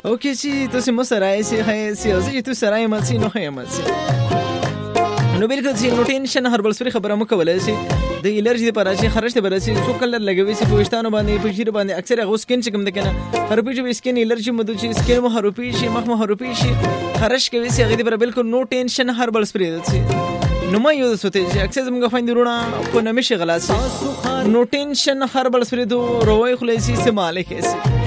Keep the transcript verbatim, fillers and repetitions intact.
اوکې چې تاسو مو سره یې سي سي او چې تاسو سره یې مڅ نو هي مڅ نو بالکل چې نو ټینشن هربل سپری خبره مو کولای شي د الرجی لپاره چې خرج ته برسي سو کلر لګوي سي پوښتنه باندې پښیر باندې اکثر هغه سکین چې کوم د کنه هرپی چې سکین الرجی مو د چې سکین مو هرپی شي مخ مو هرپی شي خرج کوي سي هغه لپاره بالکل نو ټینشن هربل سپری دي نو ما یو سوته چې اکثر زموږ خويندورونه په نمشي غلاس نو ټینشن هربل سپری دو روي خلاصي استعمال کوي